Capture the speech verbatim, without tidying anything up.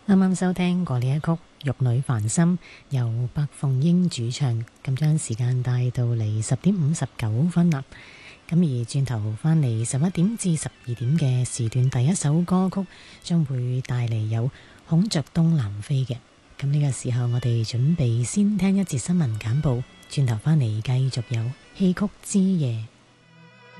啱啱收聽過呢一曲《玉女凡心》，由白鳳英主唱，咁將時間帶到嚟十點五十九分啦。咁而轉頭返嚟十一點至十二點嘅時段，第一首歌曲將會帶嚟有孔雀東南飛嘅。咁呢個時候，我哋準備先聽一節新聞簡報，轉頭返嚟繼續有戲曲之夜。